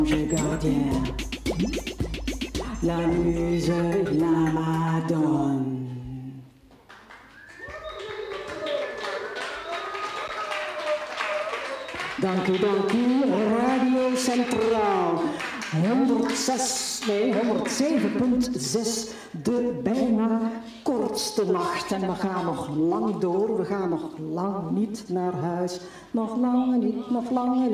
Gardien, la muse, la madone. Dank u, Radio Centraal. 107.6, de bijna kortste nacht. En we gaan nog lang door, we gaan nog lang niet naar huis. Nog lang niet, nog lang niet.